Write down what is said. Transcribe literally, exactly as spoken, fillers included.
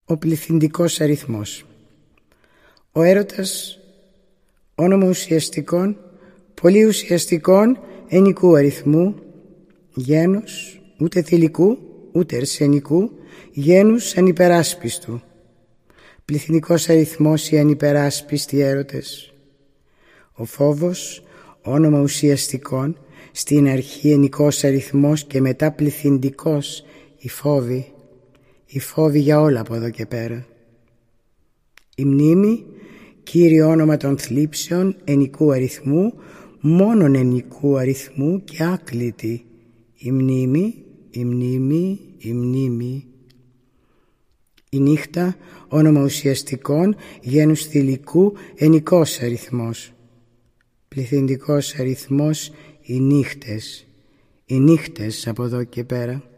Ο πληθυντικός αριθμός. Ο έρωτας, όνομα ουσιαστικών, πολύ ουσιαστικών ενικού αριθμού, γένους ούτε θηλυκού ούτε αρσενικού, γένους ανυπεράσπιστου. Πληθυντικός αριθμός οι ανυπεράσπιστοι έρωτες. Ο φόβος, όνομα ουσιαστικών, στην αρχή ενικός αριθμός και μετά πληθυντικός η φόβη, η φόβη για όλα από εδώ και πέρα. Η μνήμη, κύριο όνομα των θλίψεων ενικού αριθμού, μόνον ενικού αριθμού και άκλητη. Η μνήμη, η μνήμη, η μνήμη. Η νύχτα, όνομα ουσιαστικών, γένους θηλυκού, ενικός αριθμός. Πληθυντικός αριθμός, οι νύχτες, οι νύχτες από εδώ και πέρα.